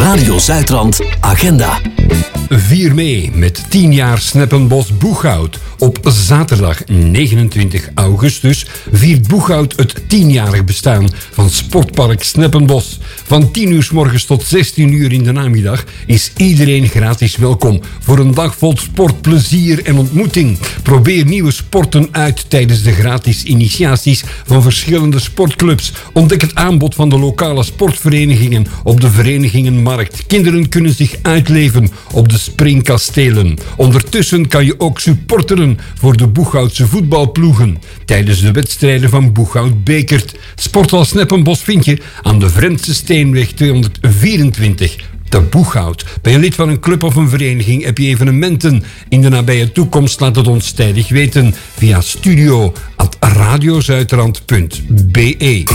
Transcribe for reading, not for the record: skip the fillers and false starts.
Radio Zuidrand Agenda. 4 mei met 10 jaar Sneppenbos Boeghout. Op zaterdag 29 augustus viert Boeghout het 10-jarig bestaan van Sportpark Sneppenbos. Van 10 uur 's morgens tot 16 uur in de namiddag is iedereen gratis welkom voor een dag vol sport, plezier en ontmoeting. Probeer nieuwe sporten uit tijdens de gratis initiaties van verschillende sportclubs. Ontdek het aanbod van de lokale sportverenigingen op de Verenigingenmarkt. Kinderen kunnen zich uitleven op de springkastelen. Ondertussen kan je ook supporteren voor de Boeghoutse voetbalploegen tijdens de wedstrijden van Boeghout Bekert. Sporthal Sneppenbos vind je aan de Vrentse Steenweg 224 te Boeghout. Ben je lid van een club of een vereniging? Heb je evenementen in de nabije toekomst? Laat het ons tijdig weten via studio@radiozuidrand.be.